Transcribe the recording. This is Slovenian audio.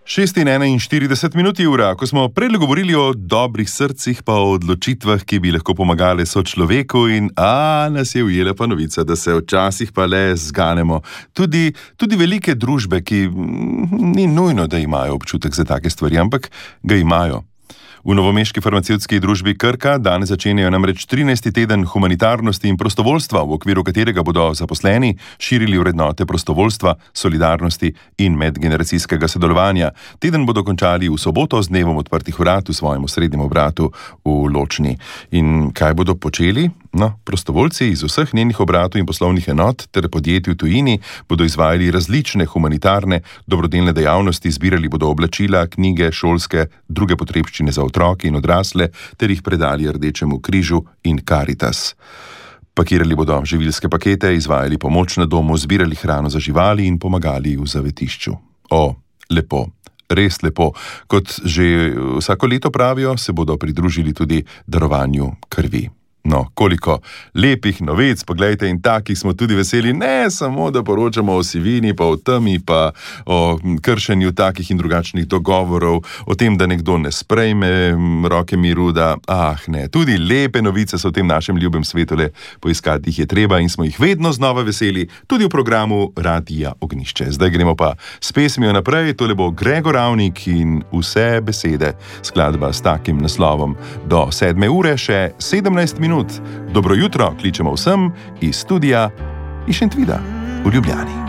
6:41 ura, ko smo prej govorili o dobrih srcih, pa o odločitvah, ki bi lahko pomagale sočloveku, in nas je ujela pa novica, da se včasih pa le zganemo. Tudi velike družbe, ki ni nujno, da imajo občutek za take stvari, ampak ga imajo. V novomeški farmacevtski družbi Krka danes začenjajo namreč 13. teden humanitarnosti in prostovoljstva, v okviru katerega bodo zaposleni širili vrednote prostovoljstva, solidarnosti in medgeneracijskega sodelovanja. Teden bodo končali v soboto z dnevom odprtih vrat v svojem osrednjem obratu v Ločni. In kaj bodo počeli? Prostovoljci iz vseh njenih obratov in poslovnih enot ter podjetij v tujini bodo izvajali različne humanitarne dobrodelne dejavnosti, zbirali bodo oblačila, knjige, šolske, druge potrebščine za otroke in odrasle ter jih predali Rdečemu križu in Karitas. Pakirali bodo živilske pakete, izvajali pomoč na domu, zbirali hrano za živali in pomagali v zavetišču. Lepo. Res lepo. Kot že vsako leto pravijo, se bodo pridružili tudi darovanju krvi. Koliko lepih novic, poglejte, in takih smo tudi veseli, ne samo, da poročamo o sivini, pa o temi, pa o kršenju takih in drugačnih dogovorov, o tem, da nekdo ne sprejme roke miru, tudi lepe novice so v tem našem ljubem svetu, le poiskati jih je treba in smo jih vedno znova veseli, tudi v programu Radia Ognjišče. Zdaj gremo pa s pesmijo naprej, tole bo Gregor Ravnik in Vse besede, skladba s takim naslovom. Do 7 ure še 17 minut. Dobro jutro, kličemo vsem iz studia iz Šentvida v Ljubljani.